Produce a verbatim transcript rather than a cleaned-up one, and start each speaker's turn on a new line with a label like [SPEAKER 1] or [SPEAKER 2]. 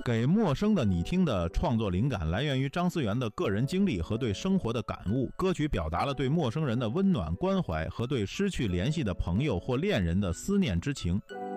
[SPEAKER 1] 给陌生的你听的创作灵感来源于张思源的个人经历和对生活的感悟。歌曲表达了对陌生人的温暖关怀和对失去联系的朋友或恋人的思念之情。